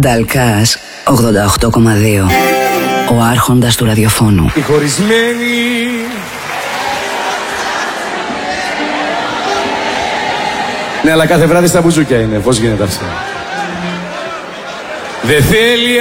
Νταλκάς 88,2. Ο άρχοντας του ραδιοφώνου. Οι χωρισμένοι ναι, αλλά κάθε βράδυ στα μπουζούκια είναι. Πώς γίνεται αυτό? Δεν θέλει